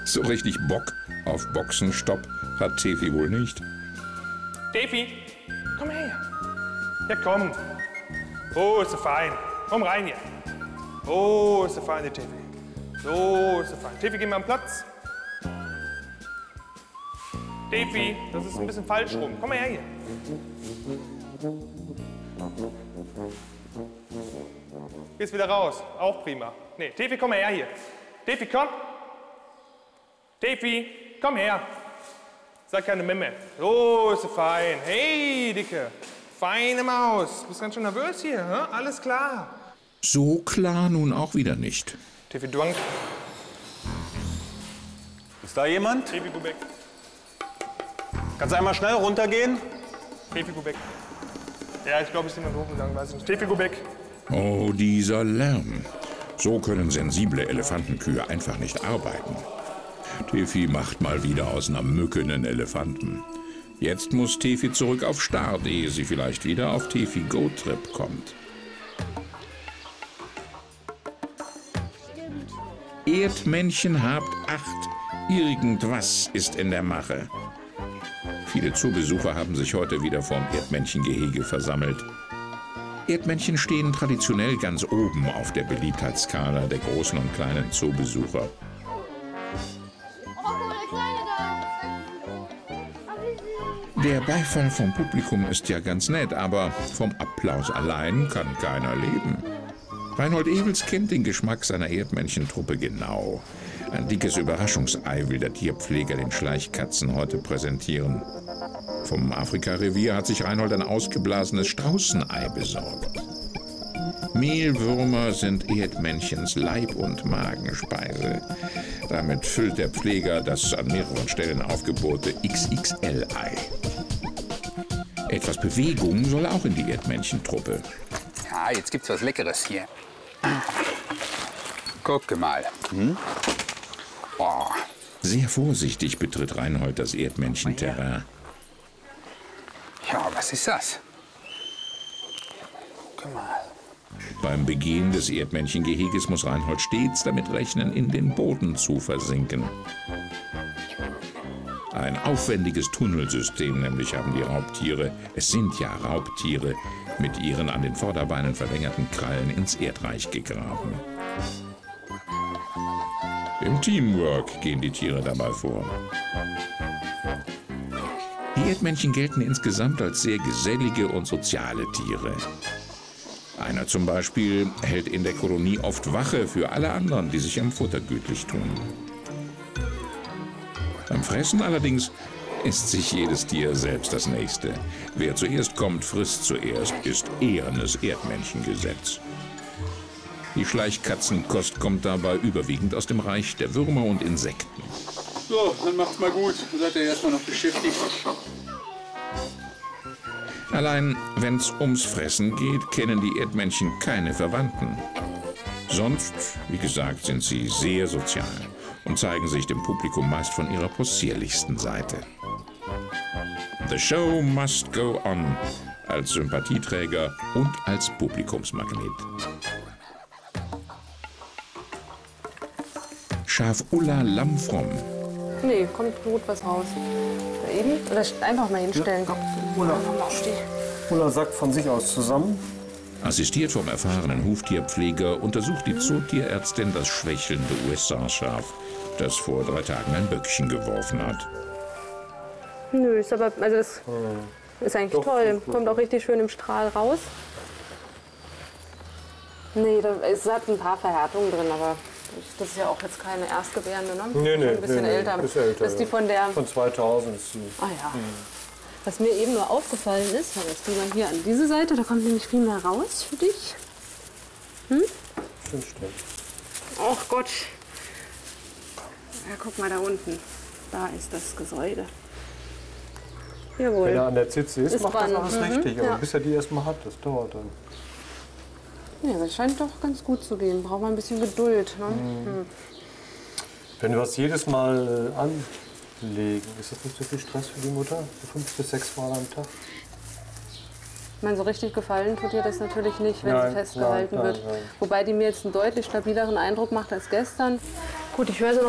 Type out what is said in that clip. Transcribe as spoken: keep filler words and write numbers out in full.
So richtig Bock auf Boxenstopp hat Tefi wohl nicht. Tefi, komm her. Ja, komm. Oh, ist so fein. Komm rein hier. Oh, ist so fein, die Tefi. So ist so fein. Tefi, geh mal am Platz. Tefi, das ist ein bisschen falsch rum. Komm mal her hier. Gehst wieder raus. Auch prima. Nee, Tefi, komm mal her hier. Tefi, komm. Tefi, komm her. Sag keine Memme. So ist so fein. Hey, Dicke. Feine Maus. Bist ganz schön nervös hier, hä? Alles klar. So klar nun auch wieder nicht. Tefi, Duang. Ist da jemand? Tefi, Bubek. Kannst du einmal schnell runtergehen? Tefi, Bubek. Ja, ich glaube, ich bin jemand hochgegangen, weiß ich nicht. Tefi, Bubek. Oh, dieser Lärm. So können sensible Elefantenkühe einfach nicht arbeiten. Tefi macht mal wieder aus einer Mücke einen Elefanten. Jetzt muss Tefi zurück auf Start, ehe sie vielleicht wieder auf Tefi Go Trip kommt. Erdmännchen habt Acht. Irgendwas ist in der Mache. Viele Zoobesucher haben sich heute wieder vorm Erdmännchengehege versammelt. Erdmännchen stehen traditionell ganz oben auf der Beliebtheitsskala der großen und kleinen Zoobesucher. Der Beifall vom Publikum ist ja ganz nett, aber vom Applaus allein kann keiner leben. Reinhold Ewels kennt den Geschmack seiner Erdmännchentruppe genau. Ein dickes Überraschungsei will der Tierpfleger den Schleichkatzen heute präsentieren. Vom Afrika-Revier hat sich Reinhold ein ausgeblasenes Straußenei besorgt. Mehlwürmer sind Erdmännchens Leib- und Magenspeise. Damit füllt der Pfleger das an mehreren Stellen aufgebohrte X X L-Ei. Etwas Bewegung soll auch in die Erdmännchentruppe. Ja, jetzt gibt's was Leckeres hier. Guck mal. Hm? Oh. Sehr vorsichtig betritt Reinhold das Erdmännchen-Terrain. Ja, was ist das? Guck mal. Beim Begehen des Erdmännchengeheges muss Reinhold stets damit rechnen, in den Boden zu versinken. Ein aufwendiges Tunnelsystem nämlich haben die Raubtiere, es sind ja Raubtiere, mit ihren an den Vorderbeinen verlängerten Krallen ins Erdreich gegraben. Im Teamwork gehen die Tiere dabei vor. Die Erdmännchen gelten insgesamt als sehr gesellige und soziale Tiere. Einer zum Beispiel hält in der Kolonie oft Wache für alle anderen, die sich am Futter gütlich tun. Beim Fressen allerdings ist sich jedes Tier selbst das Nächste. Wer zuerst kommt, frisst zuerst, ist ehrenes Erdmännchengesetz. Die Schleichkatzenkost kommt dabei überwiegend aus dem Reich der Würmer und Insekten. So, dann macht's mal gut. Dann seid ihr erstmal noch beschäftigt. Allein, wenn's ums Fressen geht, kennen die Erdmännchen keine Verwandten. Sonst, wie gesagt, sind sie sehr sozial und zeigen sich dem Publikum meist von ihrer possierlichsten Seite. The show must go on, als Sympathieträger und als Publikumsmagnet. Schaf Ulla Lammfromm. Nee, kommt gut was raus. Da eben? Oder einfach mal hinstellen. Ja, Ulla. Ulla sackt von sich aus zusammen. Assistiert vom erfahrenen Huftierpfleger untersucht die Zootierärztin das schwächelnde U S A-Schaf, das vor drei Tagen ein Böckchen geworfen hat. Nö, ist aber, also das ist eigentlich Doch, toll. gut. Kommt auch richtig schön im Strahl raus. Nee, da, es hat ein paar Verhärtungen drin, aber das ist ja auch jetzt keine Erstgebärende, ne? Nee, nee, ein bisschen nee, älter. nee, bisschen älter. Das ist die von der. Von zweitausend ist sie. Ah ja. Was mir eben nur aufgefallen ist, jetzt gehen wir hier an diese Seite, da kommt nämlich viel mehr raus für dich. Hm? Stimmt, stimmt. Ach Gott. Ja, guck mal da unten. Da ist das Gesäude. Jawohl. Wenn er an der Zitze ist, Ist macht das dran. alles Mhm, richtig. Aber ja. bis er die erstmal hat, das dauert dann. Ja, das scheint doch ganz gut zu gehen. Braucht man ein bisschen Geduld. Ne? Hm. Wenn wir das jedes Mal äh, anlegen, ist das nicht so viel Stress für die Mutter? So fünf bis sechs Mal am Tag? Ich meine, so richtig gefallen tut ihr das natürlich nicht, wenn Nein, sie festgehalten nein, nein, wird. nein. Wobei die mir jetzt einen deutlich stabileren Eindruck macht als gestern. Gut, ich höre sie noch